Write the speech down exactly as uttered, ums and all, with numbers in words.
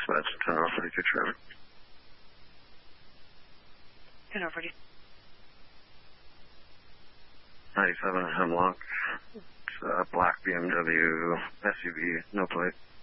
dispatch, ten oh forty-two traffic. ten oh forty. ninety-seven Hemlock. It's a black B M W S U V, no plate.